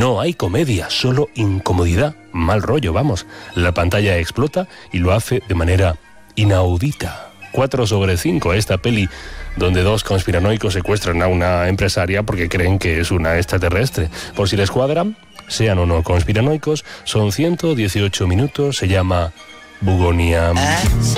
No hay comedia, solo incomodidad, mal rollo, vamos. La pantalla explota y lo hace de manera inaudita. 4/5 esta peli donde dos conspiranoicos secuestran a una empresaria porque creen que es una extraterrestre. Por si les cuadra, sean o no conspiranoicos, son 118 minutos, se llama Bugonia.